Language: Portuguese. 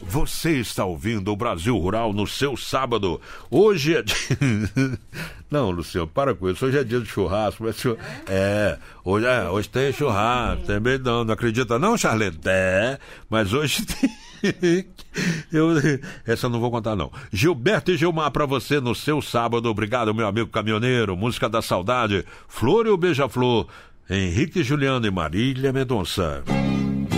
Você está ouvindo o Brasil Rural no seu sábado. Hoje é... Não, Luciano, para com isso. Hoje é dia de churrasco. Mas... hoje tem churrasco. Também não acredita não, Charlene? Mas hoje tem... Essa eu não vou contar não. Gilberto e Gilmar pra você no seu sábado. Obrigado, meu amigo caminhoneiro. Música da saudade, Flor e o Beija-Flor, Henrique Juliano e Marília Mendonça.